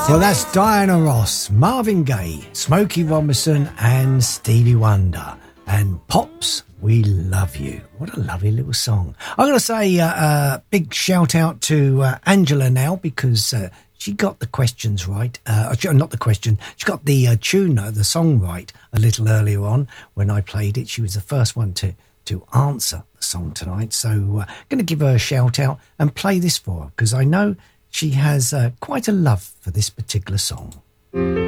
Well, that's Diana Ross, Marvin Gaye, Smokey Robinson and Stevie Wonder. And Pops, We Love You. What a lovely little song. I'm going to say a big shout out to Angela now because she got the questions right. Not the question. She got the tune, the song right a little earlier on when I played it. She was the first one to answer the song tonight. So I'm going to give her a shout out and play this for her because I know she has quite a love for this particular song.